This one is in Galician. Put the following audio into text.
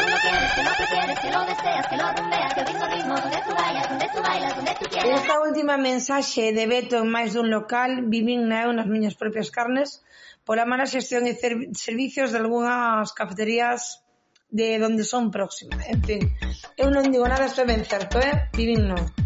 Esta última mensaxe de Beto en máis dun local vivín na eu nas miñas propias carnes pola mala xestión e servicios de algunhas cafeterías de donde son próxima. En fin, eu non digo nada, isto é ben certo, vivín non.